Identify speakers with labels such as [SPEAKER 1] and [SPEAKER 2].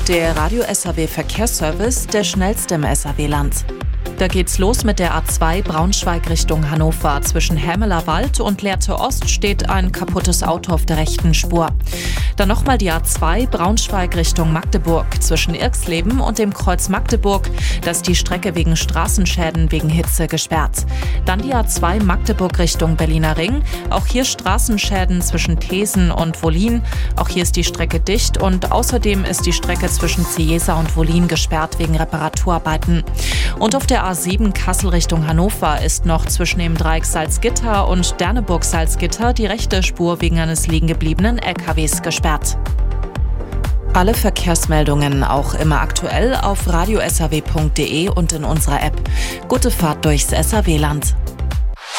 [SPEAKER 1] Der Radio SAW Verkehrsservice, der schnellste im SAW-Land. Da geht's los mit der A2 Braunschweig Richtung Hannover. Zwischen Hämeler Wald und Lehrte Ost steht ein kaputtes Auto auf der rechten Spur. Dann nochmal die A2 Braunschweig Richtung Magdeburg. Zwischen Irxleben und dem Kreuz Magdeburg. Da ist die Strecke wegen Straßenschäden wegen Hitze gesperrt. Dann die A2 Magdeburg Richtung Berliner Ring. Auch hier Straßenschäden zwischen Thesen und Wollin. Auch hier ist die Strecke dicht und außerdem ist die Strecke zwischen Cieza und Wollin gesperrt wegen Reparaturarbeiten. Und auf der A7 Kassel Richtung Hannover ist noch zwischen dem Dreieck Salzgitter und Derneburg-Salzgitter die rechte Spur wegen eines liegen gebliebenen LKWs gesperrt. Alle Verkehrsmeldungen auch immer aktuell auf radiosaw.de und in unserer App. Gute Fahrt durchs SAW-Land.